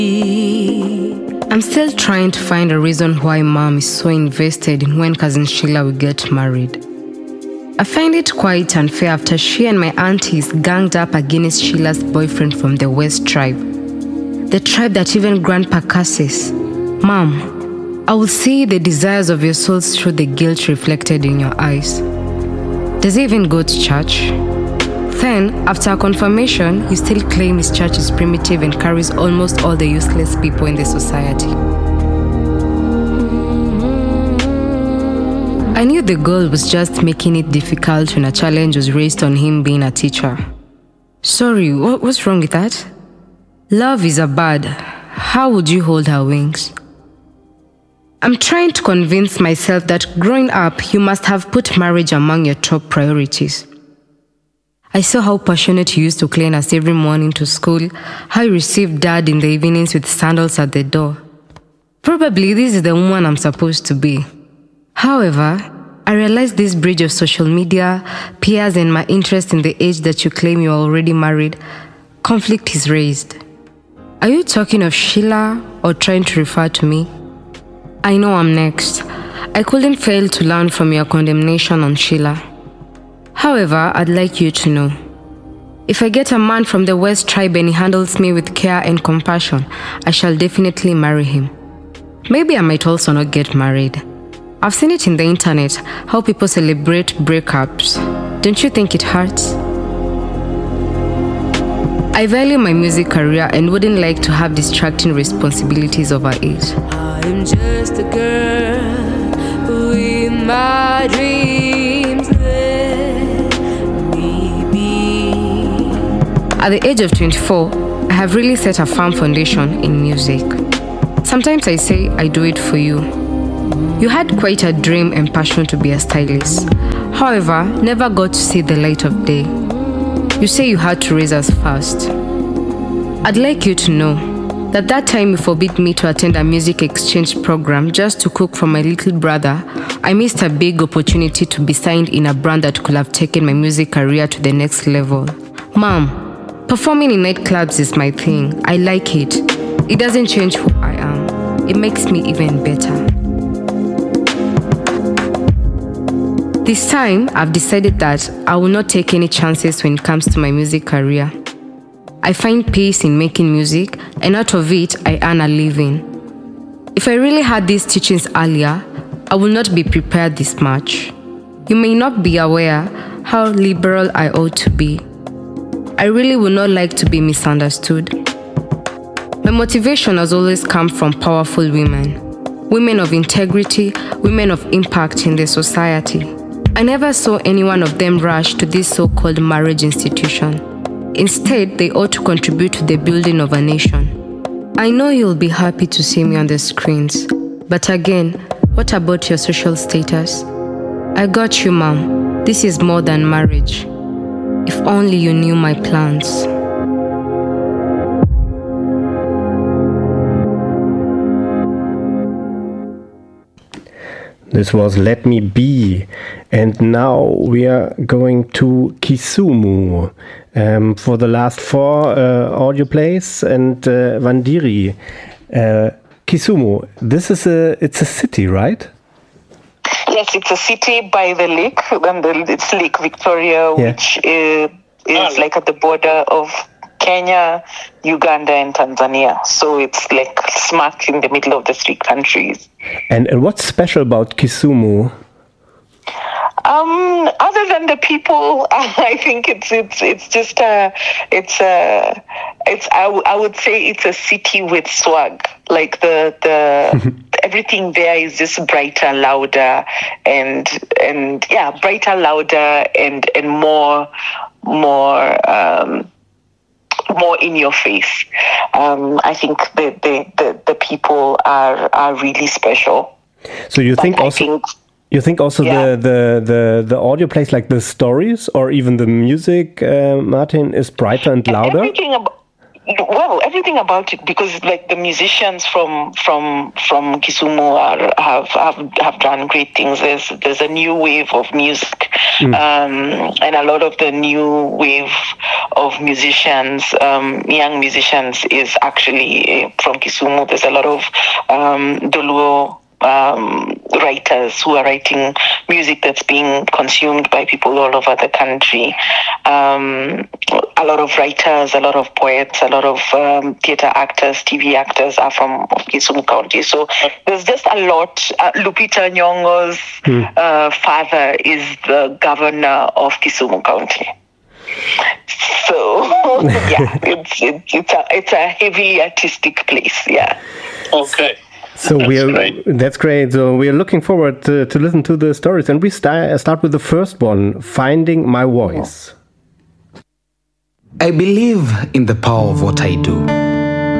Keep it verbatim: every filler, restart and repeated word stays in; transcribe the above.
I'm still trying to find a reason why mom is so invested in when cousin Sheila will get married. I find it quite unfair after she and my aunties ganged up against Sheila's boyfriend from the West tribe. The tribe that even Grandpa curses. Mom, I will see the desires of your souls through the guilt reflected in your eyes. Does he even go to church? Then, after confirmation, you still claim his church is primitive and carries almost all the useless people in the society. I knew the goal was just making it difficult when a challenge was raised on him being a teacher. Sorry, what, what's wrong with that? Love is a bird. How would you hold her wings? I'm trying to convince myself that growing up, you must have put marriage among your top priorities. I saw how passionate you used to clean us every morning to school, how you received dad in the evenings with sandals at the door. Probably this is the woman I'm supposed to be. However, I realized this bridge of social media, peers, and my interest in the age that you claim you are already married, conflict is raised. Are you talking of Sheila or trying to refer to me? I know I'm next. I couldn't fail to learn from your condemnation on Sheila. However, I'd like you to know, if I get a man from the West tribe and he handles me with care and compassion, I shall definitely marry him. Maybe I might also not get married. I've seen it in the internet, how people celebrate breakups. Don't you think it hurts? I value my music career and wouldn't like to have distracting responsibilities over it. I'm just a girl with my dreams. At the age of twenty-four, I have really set a firm foundation in music. Sometimes I say I do it for you. You had quite a dream and passion to be a stylist. However, never got to see the light of day. You say you had to raise us first. I'd like you to know that that time you forbid me to attend a music exchange program just to cook for my little brother, I missed a big opportunity to be signed in a brand that could have taken my music career to the next level. Mom, performing in nightclubs is my thing. I like it. It doesn't change who I am. It makes me even better. This time, I've decided that I will not take any chances when it comes to my music career. I find peace in making music, and out of it, I earn a living. If I really had these teachings earlier, I would not be prepared this much. You may not be aware how liberal I ought to be. I really would not like to be misunderstood. My motivation has always come from powerful women, women of integrity, women of impact in the society. I never saw any one of them rush to this so-called marriage institution. Instead, they ought to contribute to the building of a nation. I know you'll be happy to see me on the screens, but again, what about your social status? I got you, Mom. This is more than marriage. If only you knew my plans. This was Let Me Be, and now we are going to Kisumu um, for the last four uh, audio plays and uh, Wandiri. Uh, Kisumu, this is a it's a city, right? Yes, it's a city by the lake, and the, it's Lake Victoria, yeah. which is, is like at the border of Kenya, Uganda, and Tanzania. So it's like smack in the middle of the three countries. And, and what's special about Kisumu? Um, other than the people, I think it's it's it's just a it's a it's I, w- I would say it's a city with swag. Like the the everything there is just brighter, louder, and and yeah, brighter, louder, and and more more. Um, more in your face. Um, I think the, the, the, the people are are really special. So you think but also think, you think also yeah. the, the, the, the audio plays, like the stories or even the music, uh, Martin, is brighter and louder? Everything about well, everything about it, because like the musicians from from from Kisumu are, have have have done great things. There's there's a new wave of music, mm. um, and a lot of the new wave of musicians, um, young musicians, is actually from Kisumu. There's a lot of um, Doluo Um, writers who are writing music that's being consumed by people all over the country. Um, a lot of writers, a lot of poets, a lot of um, theater actors, T V actors are from Kisumu County. So there's just a lot. Uh, Lupita Nyong'o's hmm. uh, father is the governor of Kisumu County. So yeah, it's it's it's a it's a heavily artistic place. Yeah. Okay. So that's we are great. That's great. So we are looking forward to, to listen to the stories, and we start start with the first one, Finding My Voice. I believe in the power of what I do.